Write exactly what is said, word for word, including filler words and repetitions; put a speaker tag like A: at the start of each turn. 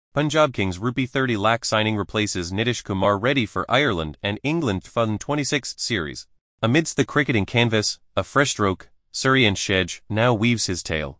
A: Punjab Kings Rupee thirty lakh signing replaces Nitish Kumar ready for Ireland and England twenty twenty-six series. Amidst the cricketing canvas, a fresh stroke, Suryavansh now weaves his tale.